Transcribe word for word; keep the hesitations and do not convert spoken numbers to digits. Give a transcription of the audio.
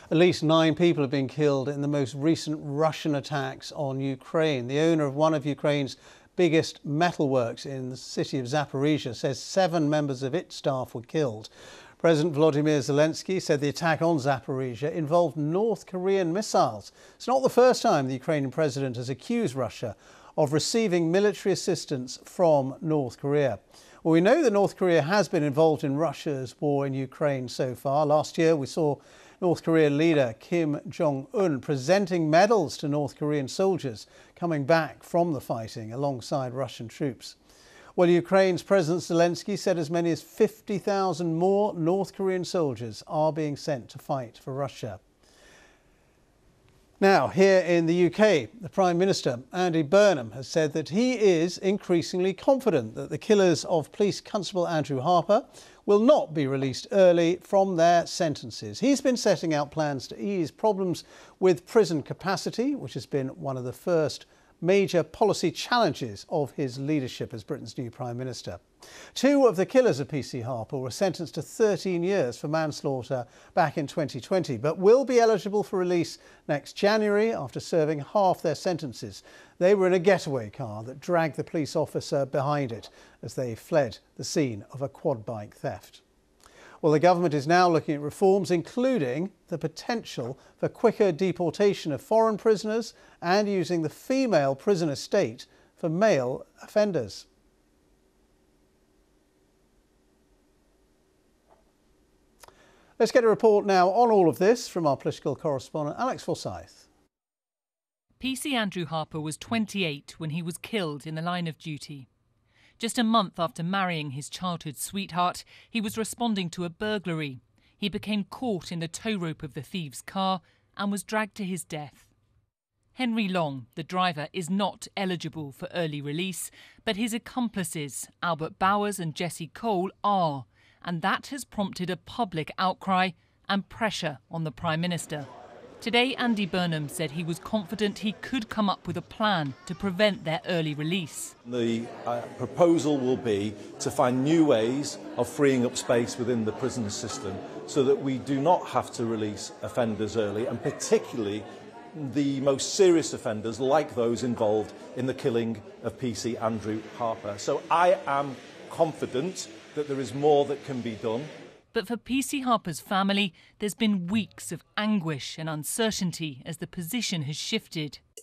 At least nine people have been killed in the most recent Russian attacks on Ukraine. The owner of one of Ukraine's biggest metalworks in the city of Zaporizhzhia says seven members of its staff were killed. President Volodymyr Zelensky said the attack on Zaporizhzhia involved North Korean missiles. It's not the first time the Ukrainian president has accused Russia of receiving military assistance from North Korea. Well, we know that North Korea has been involved in Russia's war in Ukraine so far. Last year, we saw North Korean leader Kim Jong-un presenting medals to North Korean soldiers coming back from the fighting alongside Russian troops. Well, Ukraine's President Zelensky said as many as fifty thousand more North Korean soldiers are being sent to fight for Russia. Now, here in the U K, the Prime Minister, Andy Burnham, has said that he is increasingly confident that the killers of Police Constable Andrew Harper will not be released early from their sentences. He's been setting out plans to ease problems with prison capacity, which has been one of the first major policy challenges of his leadership as Britain's new Prime Minister. Two of the killers of P C Harper were sentenced to thirteen years for manslaughter back in twenty twenty, but will be eligible for release next January after serving half their sentences. They were in a getaway car that dragged the police officer behind it as they fled the scene of a quad bike theft. Well, the government is now looking at reforms, including the potential for quicker deportation of foreign prisoners and using the female prison estate for male offenders. Let's get a report now on all of this from our political correspondent, Alex Forsyth. P C Andrew Harper was twenty-eight when he was killed in the line of duty. Just a month after marrying his childhood sweetheart, he was responding to a burglary. He became caught in the tow rope of the thieves' car and was dragged to his death. Henry Long, the driver, is not eligible for early release, but his accomplices, Albert Bowers and Jesse Cole, are, and that has prompted a public outcry and pressure on the Prime Minister. Today, Andy Burnham said he was confident he could come up with a plan to prevent their early release. The uh, proposal will be to find new ways of freeing up space within the prison system so that we do not have to release offenders early, and particularly the most serious offenders like those involved in the killing of P C Andrew Harper. So I am confident that there is more that can be done. But for P C Harper's family, there's been weeks of anguish and uncertainty as the position has shifted.